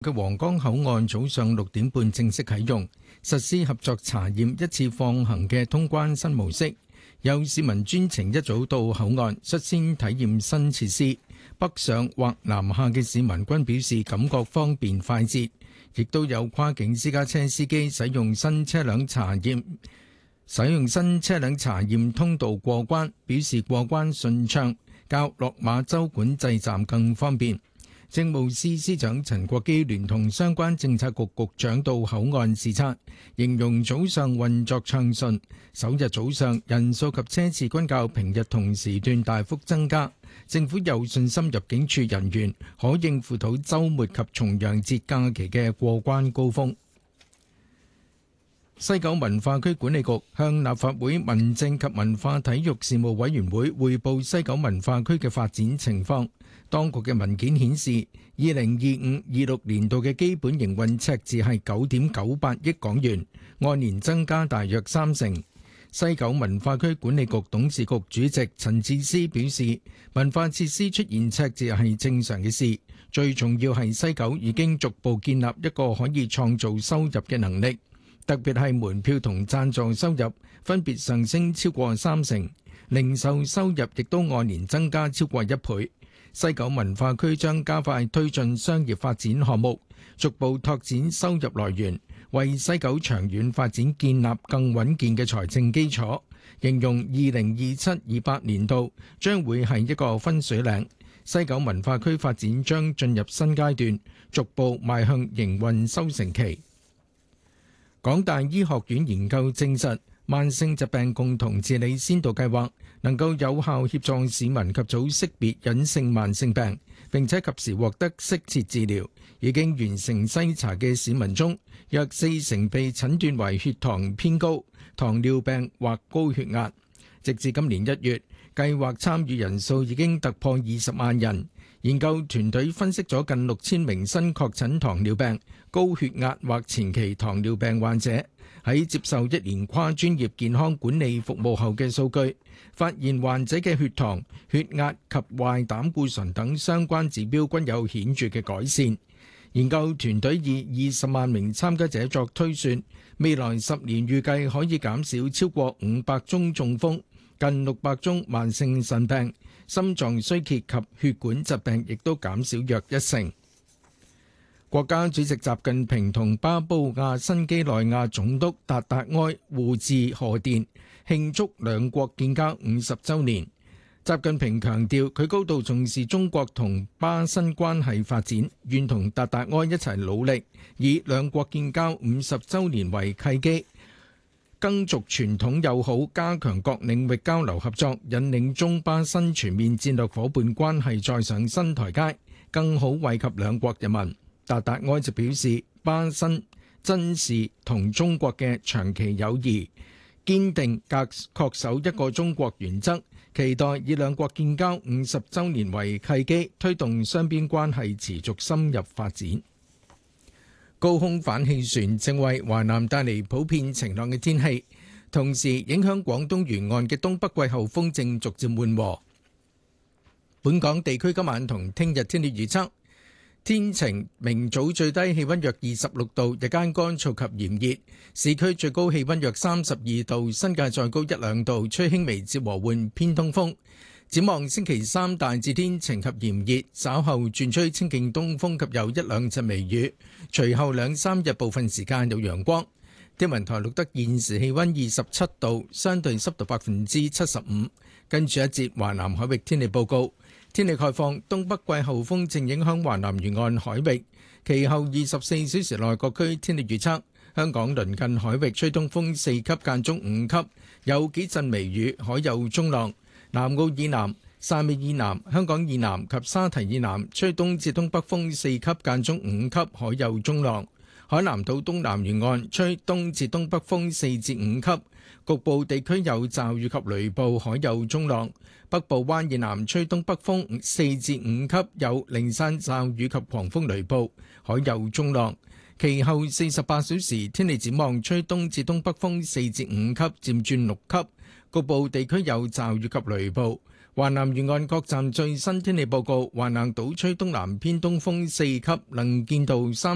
嘅皇崗口岸早上6點半正式啟用，實施合作查驗一次放行嘅通關新模式。有市民專程一早到口岸率先體驗新設施，北上或南下嘅市民均表示感覺方便快捷，亦都有跨境私家車司機使用新車輛查驗通道過關，表示過關順暢，較落馬洲管制站更方便。政務司司長陳國基聯同相關政策局局長到口岸視察，形容早上運作暢順，首日早上人數及車次均較平日同時段大幅增加。政府有信心入境處人員可應付到週末及重陽節假期嘅過關高峰。西九文化區管理局向立法會民政及文化體育事務委員會匯報西九文化區嘅發展情況。當局嘅文件顯示，2025-26年度嘅基本營運赤字係9.98億港元，按年增加大約30%。西九文化區管理局董事局主席陳智思表示，文化設施出現赤字係正常嘅事，最重要係西九已經逐步建立一個可以創造收入嘅能力，特別係門票同贊助收入分別上升超過30%，零售收入亦都按年增加超過1倍。西九文化區將加快推進商業發展項目，逐步拓展收入來源，為西九長遠發展建立更穩健嘅財政基礎。形容2027-28年度將會係一個分水嶺，西九文化區發展將進入新階段，逐步邁向營運收成期。港大醫學院研究證實，慢性疾病共同治理先導計劃能夠有效協助市民及早識別隱性慢性病，並且及時獲得適切治療。已經完成篩查嘅市民中，約40%被診斷為血糖偏高、糖尿病或高血壓。直至今年1月，計劃參與人數已經突破20萬人。研究團隊分析咗近6000名新確診糖尿病、高血壓或前期糖尿病患者喺接受1年跨專業健康管理服務後嘅數據，發現患者嘅血糖、血壓及壞膽固醇等相關指標均有顯著嘅改善。研究團隊以20萬名參加者作推算，未來10年預計可以減少超過500宗中風、近600宗慢性腎病、心臟衰竭及血管疾病，亦都減少約1成。國家主席習近平同巴布亞新幾內亞總督達達埃互致賀電，慶祝兩國建交50週年。習近平強調，佢高度重視中國同巴新關係發展，願同達達埃一齊努力，以兩國建交50週年為契機，更續傳統友好，加強各領域交流合作，引領中巴新全面戰略夥伴關係再上新台階，更好惠及兩國人民。達達埃就表示，巴新珍視同中國嘅長期友誼，堅定恪守一個中國原則，期待以兩國建交50週年為契機，推動雙邊關係持續深入發展。高空反氣旋正為華南帶嚟普遍晴朗嘅天氣，同時影響廣東沿岸嘅東北季候風正逐漸緩和。本港地區今晚同聽日天氣預測：天晴，明早最低氣溫約26度，日間乾燥及炎熱，市區最高氣溫約32度，新界再高1-2度，吹輕微至和緩偏東風。展望星期三大致天晴及炎熱，稍後轉吹清勁東風及有1-2陣微雨，隨後2-3日部分時間有陽光。天文台錄得現時氣溫27度，相對濕度75%。跟住一節華南海域天氣報告。天氣概況，東北季候風正影響華南沿岸海域，其後24小時內各區天氣預測：香港鄰近海域吹東風4級間中5級，有幾陣微雨，海有中浪。南澳以南、汕尾以南、香港以南及沙堤以南吹東至東北風4級間中5級，海有中浪。海南島東南沿岸吹東至東北風4至5級，局部地區有驟雨及雷暴，海有中浪。北部灣以南吹東北風4至5級，有零散驟雨及狂風雷暴，海有中浪。其後48小時天氣展望，吹東至東北風4至5級，漸轉6級，局部地區有驟雨及雷暴。華南沿岸各站最新天氣報告：華南島吹東南偏東風4級，能見度3